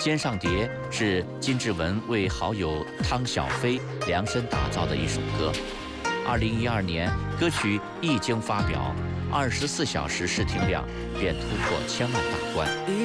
肩上蝶》是金志文为好友汤小飞量身打造的一首歌。2012年，歌曲一经发表，24小时试听量便突破1000万大关。